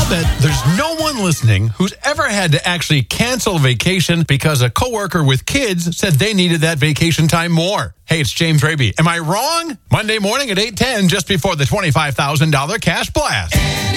I'll bet there's no one listening who's ever had to actually cancel vacation because a coworker with kids said they needed that vacation time more. Hey, it's James Raby. Am I wrong? Monday morning at 8:10, just before the $25,000 cash blast.